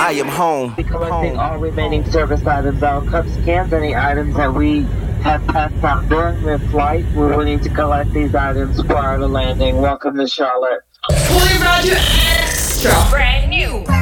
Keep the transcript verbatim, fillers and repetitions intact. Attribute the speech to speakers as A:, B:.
A: I am home.
B: Be collecting
A: Home.
B: all remaining service items, our cups, cans, any items that we have passed out during the flight. We're willing to collect these items prior to landing. Welcome to Charlotte.
C: Fully Roger Extra. Brand new.